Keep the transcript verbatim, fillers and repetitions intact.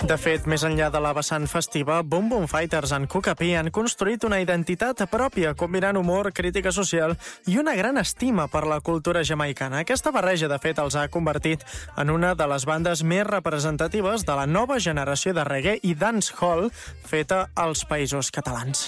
De fet, més enllà de la vessant festiva, Boom Boom Fighters en Cucapí han construït una identitat pròpia, combinant humor, crítica social i una gran estima per la cultura jamaicana. Aquesta barreja, de fet, els ha convertit en una de les bandes més representatives de la nova generació de reggae i dancehall feta als Països Catalans.